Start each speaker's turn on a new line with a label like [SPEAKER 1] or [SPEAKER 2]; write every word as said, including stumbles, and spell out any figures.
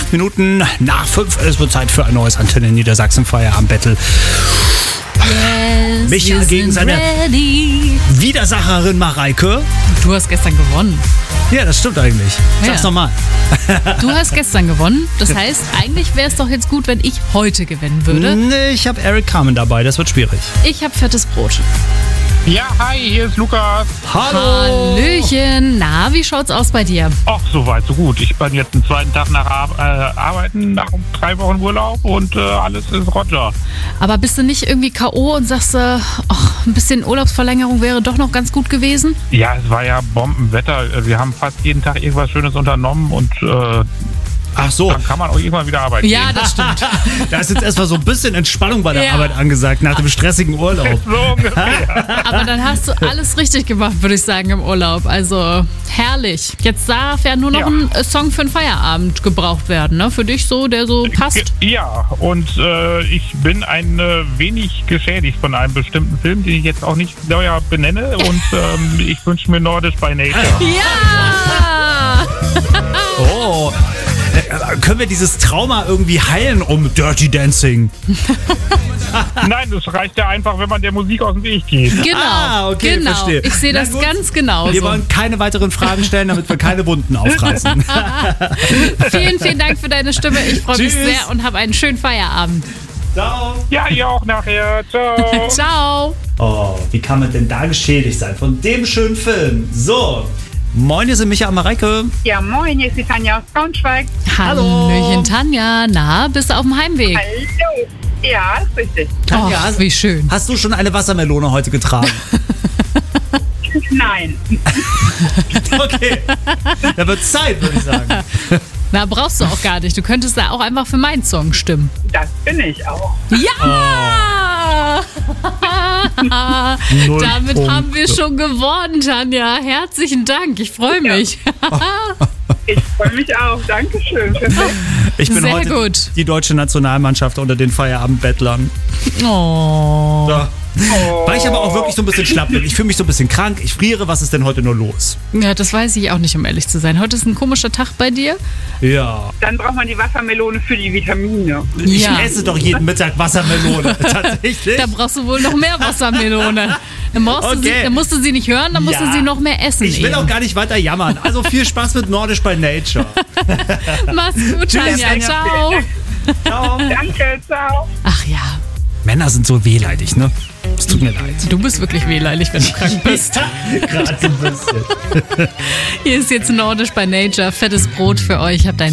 [SPEAKER 1] Acht Minuten nach fünf. Es wird Zeit für ein neues Antenne Niedersachsen Feierabend-Battle.
[SPEAKER 2] Yes,
[SPEAKER 1] Michael gegen seine
[SPEAKER 2] ready.
[SPEAKER 1] Widersacherin Mareike.
[SPEAKER 2] Du hast gestern gewonnen.
[SPEAKER 1] Ja, das stimmt eigentlich. Sag's
[SPEAKER 2] Ja.
[SPEAKER 1] nochmal.
[SPEAKER 2] Du hast gestern gewonnen. Das heißt, eigentlich wäre es doch jetzt gut, wenn ich heute gewinnen würde.
[SPEAKER 1] Nee, ich habe Eric Carmen dabei. Das wird schwierig.
[SPEAKER 2] Ich habe fettes Brot.
[SPEAKER 3] Ja, hi, hier ist Lukas.
[SPEAKER 1] Hallo.
[SPEAKER 2] Hallöchen. Na, wie schaut's aus bei dir?
[SPEAKER 3] Ach, soweit, so gut. Ich bin jetzt den zweiten Tag nach Ar äh, Arbeiten, nach drei Wochen Urlaub und äh, alles ist Roger.
[SPEAKER 2] Aber bist du nicht irgendwie K O und sagst, äh, ach, ein bisschen Urlaubsverlängerung wäre doch noch ganz gut gewesen?
[SPEAKER 3] Ja, es war ja Bombenwetter. Wir haben fast jeden Tag irgendwas Schönes unternommen und äh,
[SPEAKER 1] Ach so.
[SPEAKER 3] dann kann man auch irgendwann wieder arbeiten
[SPEAKER 2] Ja,
[SPEAKER 3] gehen.
[SPEAKER 2] das stimmt.
[SPEAKER 1] Da ist jetzt erstmal so ein bisschen Entspannung bei der
[SPEAKER 2] Ja.
[SPEAKER 1] Arbeit angesagt, nach dem stressigen Urlaub.
[SPEAKER 3] So ungefähr.
[SPEAKER 2] Aber dann hast du alles richtig gemacht, würde ich sagen, im Urlaub. Also herrlich. Jetzt darf ja nur noch
[SPEAKER 3] Ja.
[SPEAKER 2] ein äh, Song für den Feierabend gebraucht werden, ne? Für dich so, der so passt.
[SPEAKER 3] Ja, und äh, ich bin ein äh, wenig geschädigt von einem bestimmten Film, den ich jetzt auch nicht näher benenne. Und ähm, ich wünsche mir Nordisch by Nature.
[SPEAKER 2] Ja!
[SPEAKER 1] Oh. Äh, Können wir dieses Trauma irgendwie heilen um Dirty Dancing?
[SPEAKER 3] Nein, das reicht ja einfach, wenn man der Musik aus dem Weg geht.
[SPEAKER 2] Genau.
[SPEAKER 1] Ah, okay,
[SPEAKER 2] genau.
[SPEAKER 1] verstehe.
[SPEAKER 2] Ich sehe
[SPEAKER 1] Na
[SPEAKER 2] das
[SPEAKER 1] gut.
[SPEAKER 2] ganz genau.
[SPEAKER 1] Wir
[SPEAKER 2] So.
[SPEAKER 1] wollen keine weiteren Fragen stellen, damit wir keine Wunden aufreißen.
[SPEAKER 2] Vielen, vielen Dank für deine Stimme. Ich freue mich
[SPEAKER 1] Tschüss.
[SPEAKER 2] sehr und habe einen schönen Feierabend.
[SPEAKER 1] Ciao.
[SPEAKER 3] Ja, ihr auch nachher. Ciao.
[SPEAKER 2] Ciao.
[SPEAKER 1] Oh, wie kann man denn da geschädigt sein von dem schönen Film? So, moin, hier sind Micha und Mareike.
[SPEAKER 4] Ja, moin, hier ist die Tanja aus Braunschweig.
[SPEAKER 1] Hallo.
[SPEAKER 2] Hallöchen, Tanja. Na, bist du auf dem Heimweg?
[SPEAKER 4] Hallo. Ja, ist richtig.
[SPEAKER 1] Tanja,
[SPEAKER 2] Och,
[SPEAKER 1] hast,
[SPEAKER 2] wie schön.
[SPEAKER 1] hast du schon eine Wassermelone heute getragen?
[SPEAKER 4] Nein.
[SPEAKER 1] Okay, da wird Zeit, würde ich sagen.
[SPEAKER 2] Na, brauchst du auch gar nicht. Du könntest da auch einfach für meinen Song stimmen.
[SPEAKER 4] Das bin ich auch.
[SPEAKER 2] Ja!
[SPEAKER 1] Null
[SPEAKER 2] Damit
[SPEAKER 1] Punkte.
[SPEAKER 2] haben wir schon gewonnen, Tanja. Herzlichen Dank. Ich freue mich.
[SPEAKER 4] Ich freue mich auch. Dankeschön. Perfekt.
[SPEAKER 1] Ich bin
[SPEAKER 2] Sehr
[SPEAKER 1] heute
[SPEAKER 2] gut.
[SPEAKER 1] die deutsche Nationalmannschaft unter den Feierabendbettlern.
[SPEAKER 2] Oh.
[SPEAKER 1] So. Weil ich aber auch wirklich so ein bisschen schlapp bin. Ich fühle mich so ein bisschen krank. Ich friere. Was ist denn heute nur los?
[SPEAKER 2] Ja, das weiß ich auch nicht, um ehrlich zu sein. Heute ist ein komischer Tag bei dir.
[SPEAKER 1] Ja.
[SPEAKER 4] Dann braucht man die Wassermelone für die Vitamine.
[SPEAKER 1] Ich
[SPEAKER 2] Ja.
[SPEAKER 1] esse doch jeden Mittag Wassermelone. Tatsächlich.
[SPEAKER 2] Da brauchst du wohl noch mehr Wassermelone. Dann, brauchst du
[SPEAKER 1] Okay.
[SPEAKER 2] sie, dann musst du sie nicht hören, dann musst
[SPEAKER 1] Ja.
[SPEAKER 2] du sie noch mehr essen.
[SPEAKER 1] Ich will
[SPEAKER 2] eben.
[SPEAKER 1] auch gar nicht weiter jammern. Also viel Spaß mit Nordisch by Nature.
[SPEAKER 2] Mach's gut, Tanja.
[SPEAKER 1] Tanja.
[SPEAKER 2] Ciao.
[SPEAKER 1] Ciao.
[SPEAKER 4] Danke, ciao.
[SPEAKER 2] Ach ja,
[SPEAKER 1] Männer sind so wehleidig, ne? Es tut mir leid.
[SPEAKER 2] du bist wirklich wehleidig, wenn du krank bist.
[SPEAKER 1] Gerade so ein bisschen.
[SPEAKER 2] Hier ist jetzt Nordisch by Nature. Fettes Brot für euch. Habt ein